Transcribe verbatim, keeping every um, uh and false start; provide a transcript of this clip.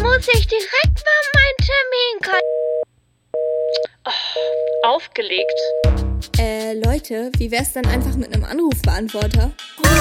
muss ich direkt mal meinen Termin kalkulieren. Oh, aufgelegt. Äh, Leute, wie wär's dann einfach mit einem Anrufbeantworter?